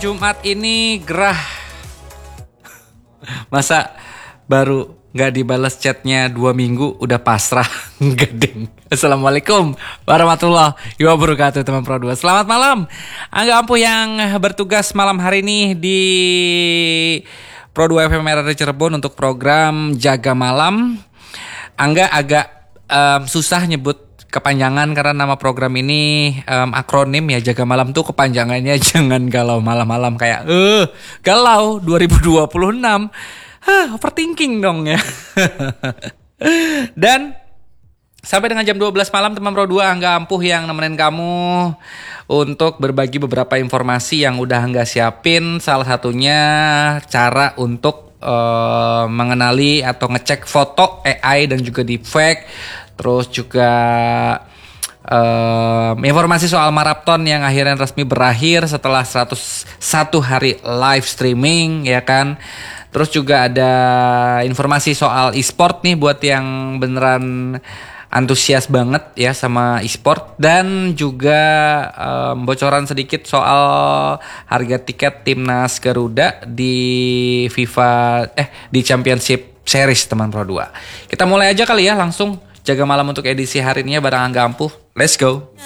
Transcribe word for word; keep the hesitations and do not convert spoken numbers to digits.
Jumat ini gerah. Masa baru gak dibalas chatnya dua minggu udah pasrah. Gedeng. Assalamualaikum warahmatullahi wabarakatuh teman Pro dua. Selamat malam Angga Ampuh yang bertugas malam hari ini di Pro dua F M R R Cirebon untuk program Jaga Malam. Angga agak um, susah nyebut kepanjangan karena nama program ini um, akronim ya. Jaga Malam tuh kepanjangannya jangan galau malam-malam kayak eh galau dua ribu dua puluh enam. Hah, overthinking dong ya. Dan sampai dengan jam dua belas malam teman Pro dua, Angga Ampuh yang nemenin kamu untuk berbagi beberapa informasi yang udah Angga siapin. Salah satunya cara untuk uh, mengenali atau ngecek foto A I dan juga deepfake. Terus juga um, informasi soal maraton yang akhirnya resmi berakhir setelah seratus satu hari live streaming ya kan. Terus juga ada informasi soal e-sport nih buat yang beneran antusias banget ya sama e-sport. Dan juga um, bocoran sedikit soal harga tiket timnas Garuda di FIFA eh di Championship Series teman Pro dua. Kita mulai aja kali ya langsung Jaga Malam untuk edisi hari ini ya bareng Angga Ampuh. Let's go.